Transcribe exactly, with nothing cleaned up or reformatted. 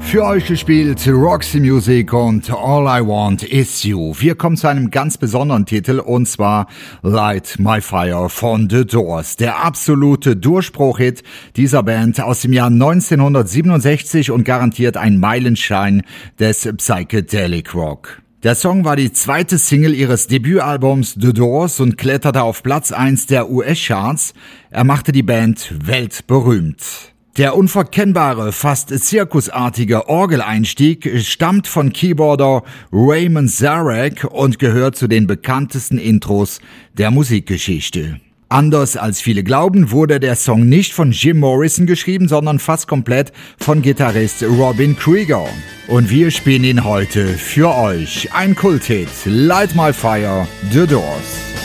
Für euch gespielt Roxy Music und All I Want Is You. Wir kommen zu einem ganz besonderen Titel und zwar Light My Fire von The Doors. Der absolute Durchbruchhit dieser Band aus dem Jahr neunzehnhundertsiebenundsechzig und garantiert ein Meilenstein des Psychedelic Rock. Der Song war die zweite Single ihres Debütalbums The Doors und kletterte auf Platz eins der U S-Charts. Er machte die Band weltberühmt. Der unverkennbare, fast zirkusartige Orgeleinstieg stammt von Keyboarder Raymond Zarek und gehört zu den bekanntesten Intros der Musikgeschichte. Anders als viele glauben, wurde der Song nicht von Jim Morrison geschrieben, sondern fast komplett von Gitarrist Robin Krieger. Und wir spielen ihn heute für euch. Ein Kulthit, Light My Fire, The Doors.